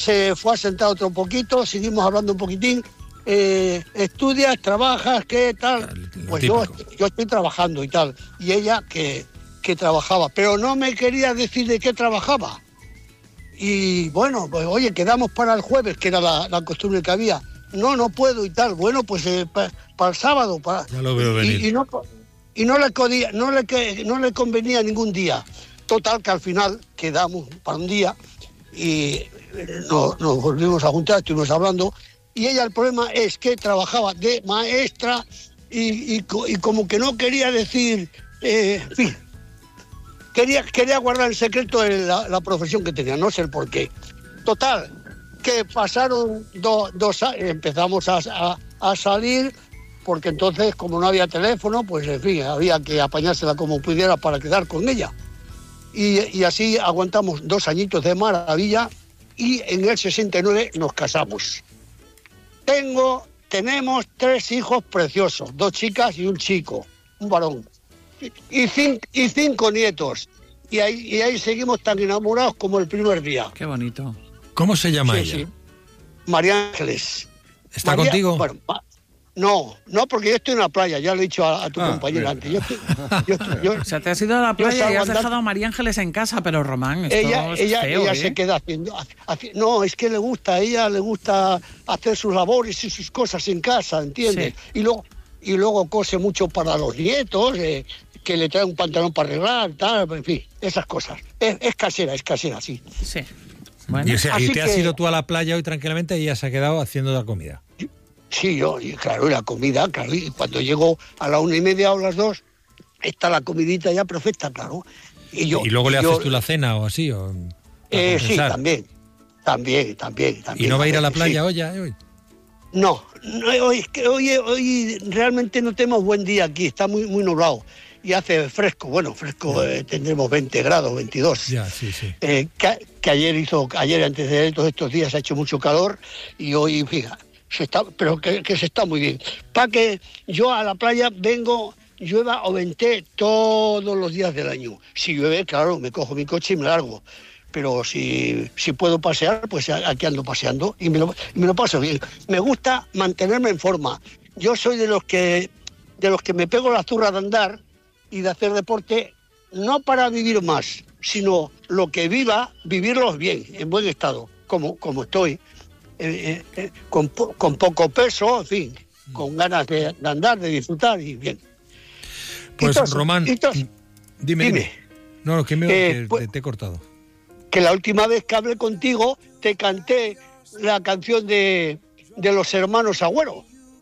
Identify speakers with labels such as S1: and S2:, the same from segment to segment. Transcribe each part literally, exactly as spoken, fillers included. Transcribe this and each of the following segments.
S1: se fue a sentar otro poquito, seguimos hablando un poquitín. Eh, ¿Estudias, trabajas, qué tal? Pues yo, yo estoy trabajando y tal. Y ella que, que trabajaba, pero no me quería decir de qué trabajaba. Y bueno, pues oye, quedamos para el jueves, que era la, la costumbre que había. No, no puedo y tal. Bueno, pues eh, para pa el sábado. Pa,
S2: ya lo veo venir.
S1: Y, y, no, y no, le codía, no, le, no le convenía ningún día. Total, que al final quedamos para un día y nos, nos volvimos a juntar, estuvimos hablando. Y ella, el problema es que trabajaba de maestra y, y, y como que no quería decir, eh, en fin, quería, quería guardar el secreto de la, la profesión que tenía, no sé el por qué. Total, que pasaron do, dos años, empezamos a, a, a salir, porque entonces, como no había teléfono, pues en fin, había que apañársela como pudiera para quedar con ella. Y, y así aguantamos dos añitos de maravilla y en el sesenta y nueve nos casamos. Tengo, tenemos tres hijos preciosos, dos chicas y un chico, un varón, y cinco, y cinco nietos. Y ahí, y ahí seguimos tan enamorados como el primer día.
S3: Qué bonito.
S2: ¿Cómo se llama
S1: sí,
S2: ella?
S1: Sí. María Ángeles.
S2: ¿Está
S1: María,
S2: contigo?
S1: Bueno, no, no, porque yo estoy en la playa, ya lo he dicho a, a tu
S2: ah,
S1: compañera antes. Yo estoy, yo estoy, yo,
S3: o sea, te has ido a la playa y has
S1: andando.
S3: dejado a María Ángeles en casa, pero Román, esto
S1: ella,
S3: es
S1: ella,
S3: feo,
S1: ella
S3: ¿eh?
S1: se queda haciendo, haci, no, es que le gusta, a ella le gusta hacer sus labores y sus cosas en casa, ¿entiendes?
S3: Sí.
S1: Y luego, y luego cose mucho para los nietos, eh, que le trae un pantalón para arreglar, tal, en fin, esas cosas. Es, es casera, es casera, sí.
S3: Sí. Bueno.
S2: Y, o sea, y te
S1: que,
S2: has ido tú a la playa hoy tranquilamente y ella se ha quedado haciendo la comida.
S1: Sí, yo, y claro, la comida, claro, y cuando llego a la una y media o las dos, está la comidita ya perfecta, claro. Y, yo,
S2: ¿Y luego le
S1: yo,
S2: haces tú la cena o así? O,
S1: eh, sí, también, también, también, también.
S2: ¿Y no va a ir a la playa
S1: sí.
S2: hoy, ya, hoy?
S1: No, no hoy, es que hoy, hoy realmente no tenemos buen día aquí, está muy, muy nublado. Y hace fresco, bueno, fresco eh, tendremos veinte grados, veintidós.
S2: Ya, sí, sí.
S1: Eh, que, que ayer hizo, ayer antes de todos estos días ha hecho mucho calor y hoy, fíjate, se está, pero que, que se está muy bien. Para que yo a la playa vengo, llueva o vente todos los días del año. Si llueve, claro, me cojo mi coche y me largo. Pero si, si puedo pasear, pues aquí ando paseando y me, lo, y me lo paso bien. Me gusta mantenerme en forma. Yo soy de los que, de los que me pego la zurra de andar y de hacer deporte, no para vivir más, sino lo que viva, vivirlos bien, en buen estado, como, como estoy, eh, eh, con, po con poco peso, en fin, con ganas de, de andar, de disfrutar y bien.
S2: Pues
S1: entonces,
S2: Román,
S1: entonces,
S2: dime, dime. dime. No, que, me,
S1: eh,
S2: que
S1: pues,
S2: te he cortado.
S1: Que la última vez que hablé contigo te canté la canción de, de los hermanos Agüero.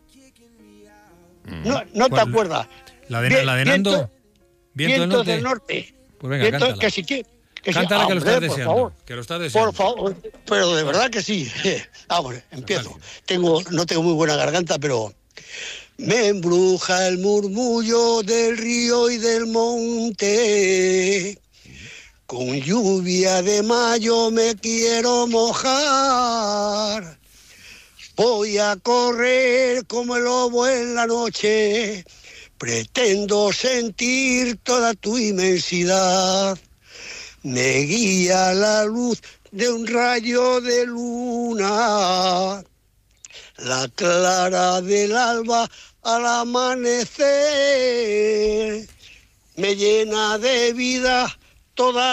S1: Mm. No, no te acuerdas.
S2: La de, Bien, la de Nando.
S1: Viento,
S2: Viento del norte.
S1: del norte.
S2: Pues venga,
S1: Viento,
S2: cántala.
S1: Que sí, que, que
S2: cántala
S1: sí.
S2: que
S1: Ah,
S2: lo estás
S1: hombre,
S2: deseando.
S1: Por favor,
S2: que lo estás deseando.
S1: Por favor, pero de verdad que sí. Vamos, empiezo. Tengo, no tengo muy buena garganta, pero... Me embruja el murmullo del río y del monte. Con lluvia de mayo me quiero mojar. Voy a correr como el lobo en la noche. Pretendo sentir toda tu inmensidad. Me guía la luz de un rayo de luna. La clara del alba al amanecer. Me llena de vida toda